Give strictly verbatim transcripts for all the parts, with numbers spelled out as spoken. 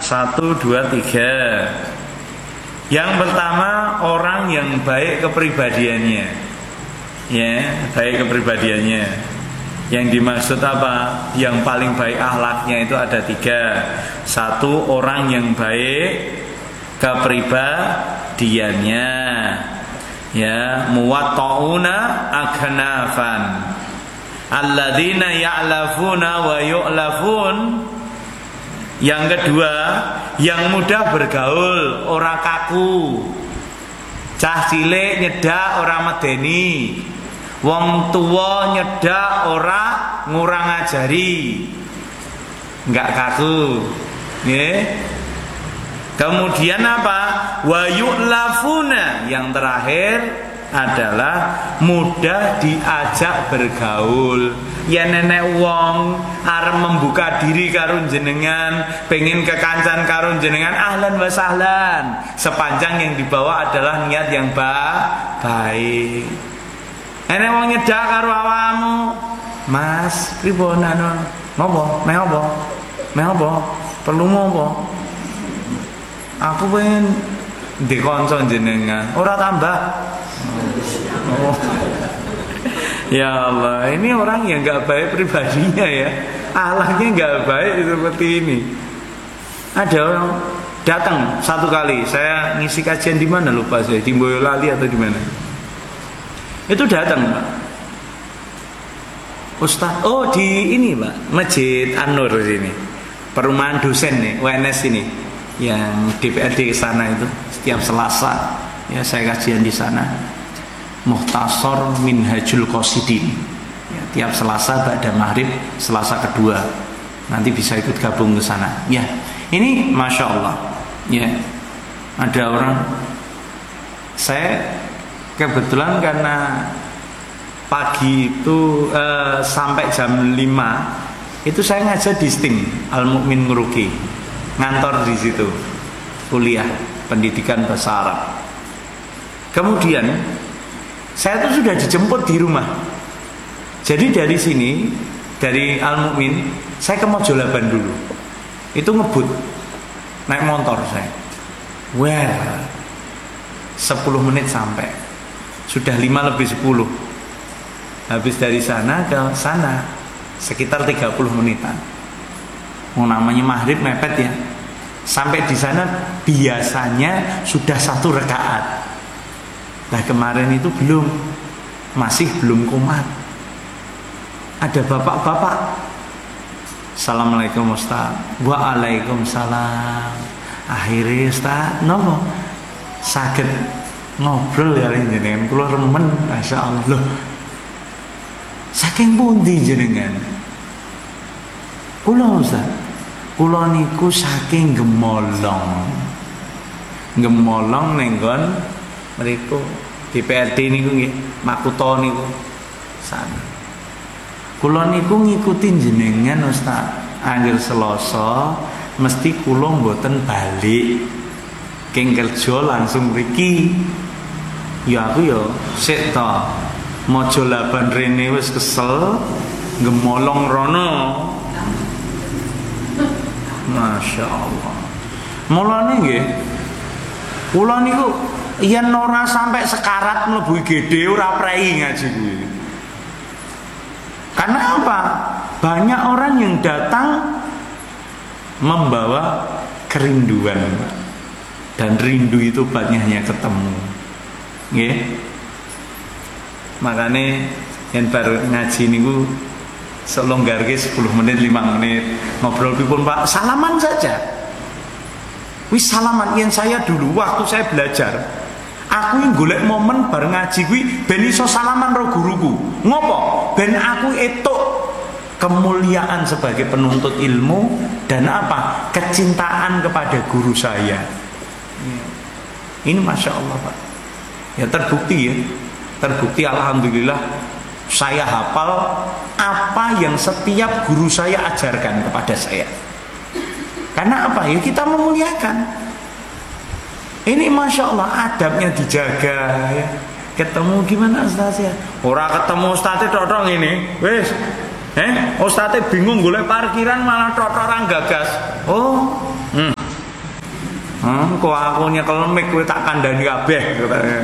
Satu, dua, tiga. Yang pertama, orang yang baik kepribadiannya. Ya, baik kepribadiannya. Yang dimaksud apa? Yang paling baik akhlaknya itu ada tiga. Satu, orang yang baik kepribadiannya. Ya, muwatta'una akhnafan. Alladzina ya'lafuna wa yu'lafun. Yang kedua, yang mudah bergaul, ora kaku. Cah cilik nyedak ora medeni. Wong tua nyedak ora ngurang ajari. Enggak kaku. Nggih. Kemudian apa? Wa yu'lafuna. Yang terakhir adalah mudah diajak bergaul. Ya nenek wong arep membuka diri karo jenengan, pengen kekancan karo jenengan, ahlan wa sahlan, sepanjang yang dibawa adalah niat yang ba baik. Nenek wong nyedak karo awamu, Mas, pripun anu? Ngopo? Meh apa? Meh apa? Perlu ngopo? Aku pengen dikonco jenengan, ora tambah. Oh. Ya Allah, ini orang yang nggak baik pribadinya ya, akhlaknya nggak baik seperti ini. Ada orang datang satu kali, saya ngisi kajian di mana lupa saya, di Boyolali atau di mana. Itu datang, Pak. Ustaz, oh di ini Pak, Masjid An-Nur sini, perumahan dosen nih, W N S ini, yang D P R D sana itu setiap Selasa, ya saya kajian di sana. Mukhtasar Minhajul Qasidin, ya, tiap Selasa ba'da maghrib, Selasa kedua. Nanti bisa ikut gabung ke sana. Ya, ini masya Allah. Ya, ada orang. Saya kebetulan karena pagi itu eh, sampai jam lima itu saya ngajar di STIM Al Mukmin Nguruki, ngantor di situ, kuliah pendidikan bahasa Arab. Kemudian saya tuh sudah dijemput di rumah. Jadi dari sini, dari Al Mukmin, saya ke Mojolaban dulu. Itu ngebut, naik motor saya. Wah, sepuluh menit sampai. Sudah lima lebih sepuluh. Habis dari sana ke sana sekitar tiga puluh menitan. Oh, namanya maghrib mepet ya. Sampai di sana biasanya sudah satu rakaat. Nah kemarin itu belum, masih belum kumat. Ada bapak-bapak, Assalamualaikum Ustaz. Waalaikumsalam. Akhirnya Ustaz, nopo saged ngobrol ya jenengan, kula remen, masya Allah. Loh, saking pundi jenengan? Kula Ustaz, kula niku saking Gemolong. Gemolong nenggon mereka D P R D niku nggih, Makuto niku sana. Kula niku ngikutin jenengan Ustaz. Angger Selasa mesti kula mboten balik. Keng kerja langsung mriki. Ya aku ya sik ta. Mojolaban rene wis kesel, Gemolong rono. Masya Allah. Mulane nggih, kula niku yen ora sampai sekarat mlebu I G D ora prei ngaji kuwi. Karena apa? Banyak orang yang datang membawa kerinduan. Dan rindu itu banyak hanya ketemu. Nggih. Makane yen baru ngaji niku selonggarke sepuluh menit, lima menit. Ngobrol pipun Pak, salaman saja. Wis salaman yen saya dulu waktu saya belajar. Aku yang golek momen bareng ngaji kuwi ben iso salaman karo guruku. Ngopo? Ben aku etuk kemuliaan sebagai penuntut ilmu dan apa? Kecintaan kepada guru saya. Ini masya Allah Pak. Ya terbukti ya. Terbukti alhamdulillah saya hafal apa yang setiap guru saya ajarkan kepada saya. Karena apa ya? Kita memuliakan. Ini masya Allah adabnya dijaga ya. Ketemu gimana Ustaz ya? Ora ketemu Ustaznya tok-tok ini. Wis. Eh, Ustaznya bingung golek parkiran malah tok-tok orang gagas. Oh. Hmm. engko aku nyekel mic kowe tak kandhani kabeh katanya.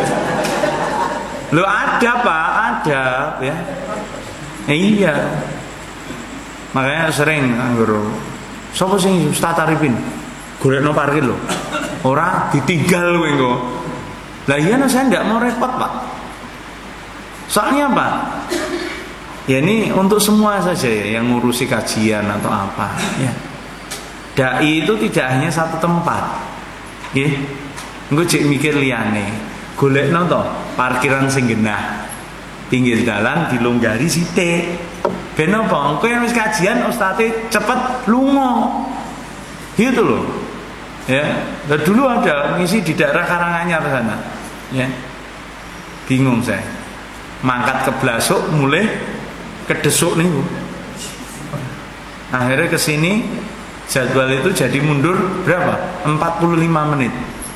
Lho ada Pak, ada ya. Eh, iya. Makanya sering anggere sapa sing Ustaz Arifin golekno parkir lho. Ora ditinggal kowe engko. Lah iya no, saya enggak mau repot Pak. Soalnya apa? Ya ini untuk semua saja ya yang ngurusi kajian atau apa ya. Dai itu tidak hanya satu tempat. Nggih. Engko cek mikir liyane. Golekno to parkiran sing genah. Pinggir dalan dilonggari sithik. Ben apa? Engko yang wis kajian ustate cepet lunga. Gitu loh. Ya, nah, dulu ada ngisi di daerah Karanganyar sana. Ya. Bingung saya. Mangkat ke Blasuk mulai ke Desuk nih. Akhirnya ke sini jadwal itu jadi mundur berapa? empat puluh lima menit.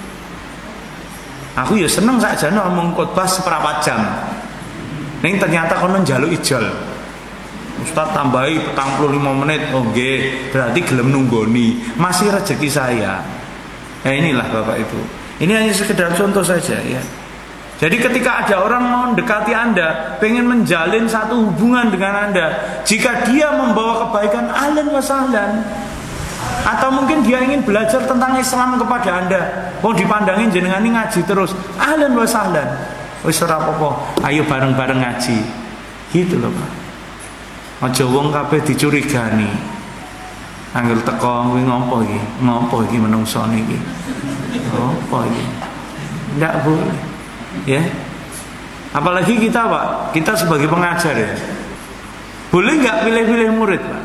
Aku ya seneng saja ngomong khotbah seperempat jam. Ning ternyata kono njaluk ijol. Ustaz tambahi empat puluh lima menit. Oh nggih, berarti gelem nunggoni. Masih rezeki saya. Nah inilah Bapak Ibu. Ini hanya sekedar contoh saja ya. Jadi ketika ada orang mau mendekati Anda, pengen menjalin satu hubungan dengan Anda, jika dia membawa kebaikan, ahlan wa sahlan. Atau mungkin dia ingin belajar tentang Islam kepada Anda, mau dipandangin jenengan ini ngaji terus, ahlan wa sahlan. Wis ora apa-apa, ayo bareng-bareng ngaji. Gitu loh Pak. Aja wong kabeh dicurigani. Anggel teko kuwi ngopo iki? Ngopo iki menungsone iki? Ngopo iki? Ndak boleh. Ya. Apalagi kita Pak, kita sebagai pengajar ya. Boleh nggak pilih-pilih murid Pak?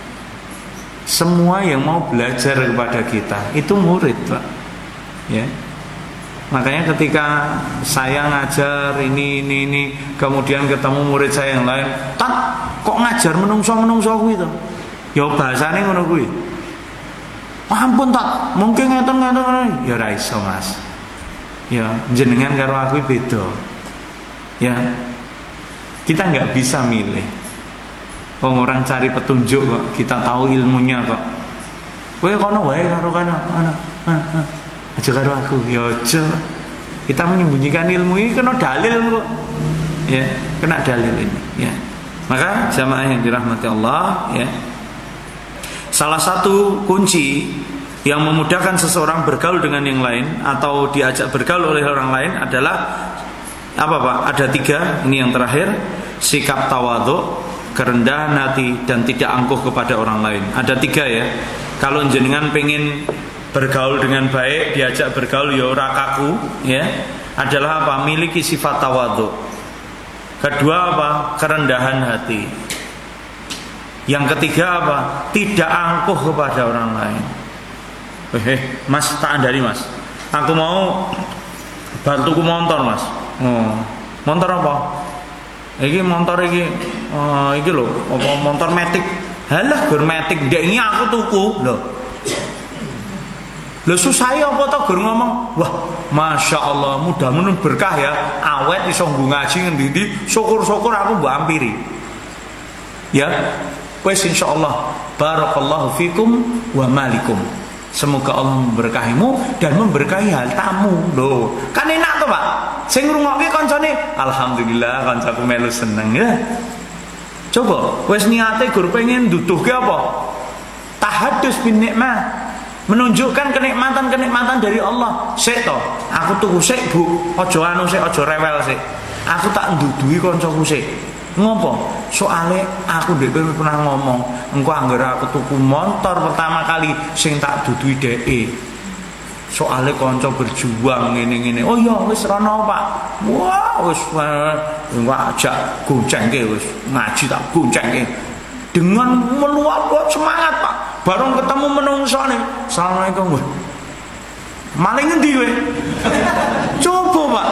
Semua yang mau belajar kepada kita itu murid Pak. Ya. Makanya ketika saya ngajar ini ini ini kemudian ketemu murid saya yang lain, "Tat, kok ngajar menungso-menungso kuwi to?" Ya bahasane ngono kuwi. Ampun Tat, mungkin ngeten-ngeten. Ya ora iso Mas. Ya, jenengan karo aku beda. Ya. Kita nggak bisa milih. Wong orang cari petunjuk kok, kita tahu ilmunya kok. Kowe kono wae karo kana, ana. Aja karo aku, ya aja. Kita menyembunyikan ilmu ini kena dalil kok. Ya, kena dalil ini, ya. Maka jamaah yang dirahmati Allah, ya. Salah satu kunci yang memudahkan seseorang bergaul dengan yang lain atau diajak bergaul oleh orang lain adalah apa Pak? Ada tiga, ini yang terakhir, sikap tawadhu, kerendahan hati dan tidak angkuh kepada orang lain. Ada tiga ya. Kalau jenengan pengen bergaul dengan baik, diajak bergaul ya ora kaku, ya. Adalah apa? Miliki sifat tawadhu. Kedua apa? Kerendahan hati. Yang ketiga apa? Tidak angkuh kepada orang lain. Eh, Mas tak andari Mas. Aku mau bantuku motor Mas. Oh, motor apa? Iki motor iki, uh, iki lho, apa motor metik. Halah, gur metik. Dek ini aku tuku, lho. Lho susah ya apa to gur ngomong. Wah, Masya Allah, mudah-mudahan berkah ya. Awet iso nggo ngaji ngendi-endi, syukur-syukur aku mbok ampiri. Ya. Wes insyaallah barakallahu fikum wa malikum. Semoga Allah memberkahimu dan memberkahi hartamu. Loh, kan enak tuh Pak. Sing ngrungokke kancane, alhamdulillah kancaku melu seneng ya. Coba, wes niate gur pengen nduduhke apa? Tahadus bin nikmah. Menunjukkan kenikmatan-kenikmatan dari Allah. Sik to, aku tuku sik, Bu. Aja anu sik, aja rewel sik. Aku tak nduduhi kancaku sik. Ngopo? Soale aku ndek kowe pernah ngomong, engko anggere aku tuku motor pertama kali sing tak duduhi dheke. Soale kanca berjuang ngene-ngene. Oh ya wis rono Pak. Wah, wis engko ajak goncengke wis ngaji tak goncengke. Dengan meluap-luap semangat Pak. Bareng ketemu menungsone. Assalamualaikum. Wah. Maling ngendi kowe? Coba Pak.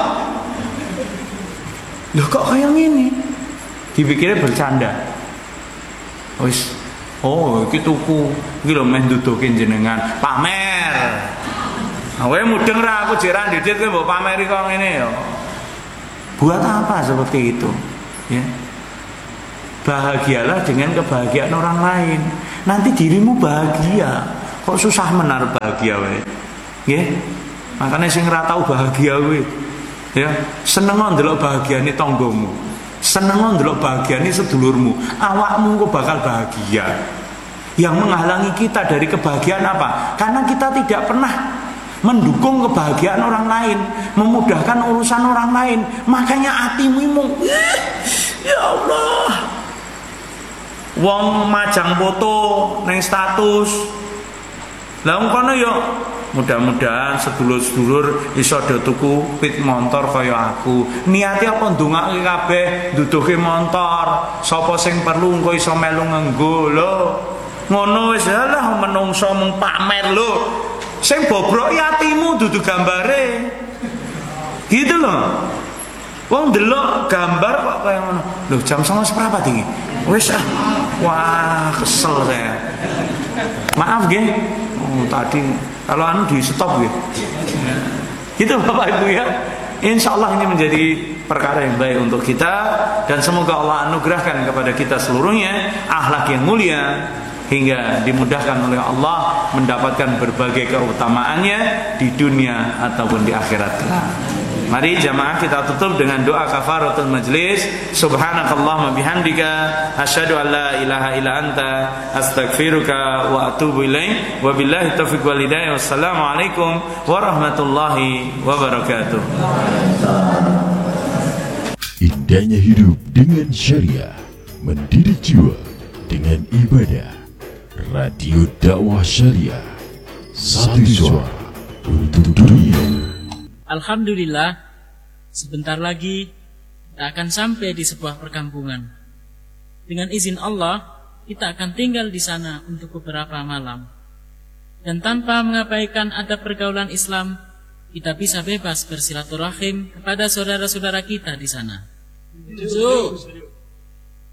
Loh kok kayak gini? Dipikirnya bercanda. Wis, oh, iki tuku, iki lho meh nduduhke jenengan, pamer. Kowe mudeng ra aku jek ra ndidit kowe mbok pameri kok ngene ya. Buat apa seperti itu? Ya. Bahagialah dengan kebahagiaan orang lain. Nanti dirimu bahagia. Kok susah menar bahagia wae? Nggih. Makane sing ora tau bahagia kuwi ya, seneng ndelok bahagiane tanggamu. Seneng ndelok bahagiane sedulurmu. Awakmu kok bakal bahagia. Yang menghalangi kita dari kebahagiaan apa? Karena kita tidak pernah mendukung kebahagiaan orang lain, memudahkan urusan orang lain. Makanya hatimu imung. Ya Allah. Wong majang foto neng status. Lah ngono yo mudah-mudahan sedulur-sedulur iso do tuku pit motor kaya aku. Niate apa ndongake kabeh nduduhke motor. Sapa sing perlu engko iso melu nganggo lho. Ngono wis lah menungso mung pamer lho. Sing bobrok atimu dudu gambare. Gitu loh. Wong delok gambar kok kaya ngono. Lho jam setengah seprapat iki. Wis ah. Wah, kesel saya. Maaf nggih. Oh, tadi kalau anu di stop nggih. Gitu Bapak Ibu ya. Insya Allah ini menjadi perkara yang baik untuk kita, dan semoga Allah anugerahkan kepada kita seluruhnya akhlak yang mulia hingga dimudahkan oleh Allah mendapatkan berbagai keutamaannya di dunia ataupun di akhirat. Mari jamaah kita tutup dengan doa kafaratul majlis. Subhanakallahumma bihamdika asyhadu an la ilaha illa anta astaghfiruka wa atubu ilaik. Wabillahi taufiq wal hidayah. Wassalamualaikum warahmatullahi wabarakatuh. Indahnya hidup dengan syariah, mendidik jiwa dengan ibadah. Radio Dakwah Syariah, satu suara untuk dunia. Alhamdulillah, sebentar lagi kita akan sampai di sebuah perkampungan. Dengan izin Allah, kita akan tinggal di sana untuk beberapa malam. Dan tanpa mengabaikan adab pergaulan Islam, kita bisa bebas bersilaturahim kepada saudara-saudara kita di sana. Tujuh.